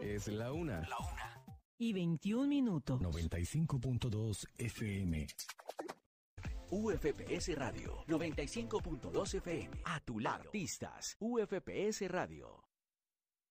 Es la una. La 1:21. 95.2 FM. UFPS Radio 95.2 FM. A tu lado. Artistas. UFPS Radio.